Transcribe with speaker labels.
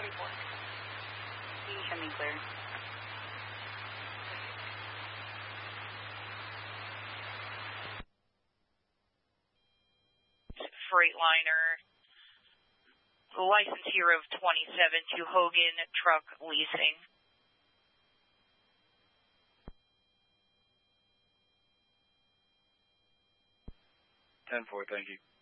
Speaker 1: You can show me clear.
Speaker 2: Freightliner, license here of 27 to Hogan Truck Leasing.
Speaker 3: 10-4, thank you.